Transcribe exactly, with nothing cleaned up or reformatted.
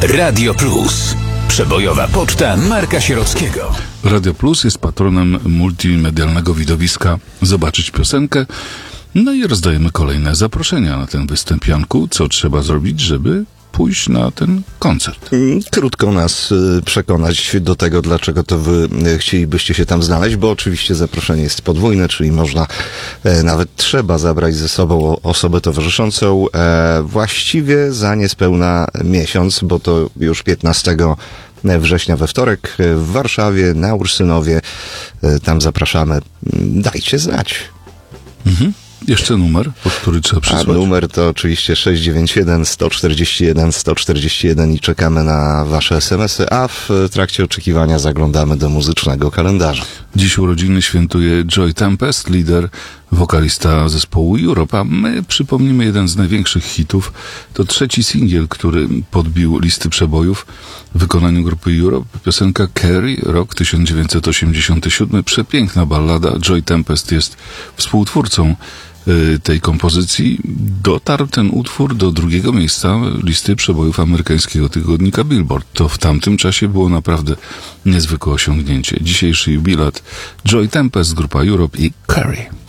Radio Plus. Przebojowa poczta Marka Sierockiego. Radio Plus jest patronem multimedialnego widowiska Zobaczyć Piosenkę. No i rozdajemy kolejne zaproszenia na ten występ. Janku, co trzeba zrobić, żeby pójść na ten koncert? Krótko nas przekonać do tego, dlaczego to wy chcielibyście się tam znaleźć, bo oczywiście zaproszenie jest podwójne, czyli można, nawet trzeba zabrać ze sobą osobę towarzyszącą właściwie za niespełna miesiąc, bo to już piętnastego września we wtorek w Warszawie na Ursynowie. Tam zapraszamy. Dajcie znać. Mhm. Jeszcze numer, pod który trzeba przysłać? A numer to oczywiście sześć dziewięć jeden, jeden cztery jeden, jeden cztery jeden i czekamy na wasze esemesy, a w trakcie oczekiwania zaglądamy do muzycznego kalendarza. Dziś urodziny świętuje Joy Tempest, lider, wokalista zespołu Europe. A my przypomnimy jeden z największych hitów. To trzeci singiel, który podbił listy przebojów w wykonaniu grupy Europe. Piosenka Carrie, rok tysiąc dziewięćset osiemdziesiąty siódmy. Przepiękna ballada. Joy Tempest jest współtwórcą tej kompozycji. Dotarł ten utwór do drugiego miejsca listy przebojów amerykańskiego tygodnika Billboard. To w tamtym czasie było naprawdę niezwykłe osiągnięcie. Dzisiejszy jubilat Joy Tempest, grupa Europe i Carrie.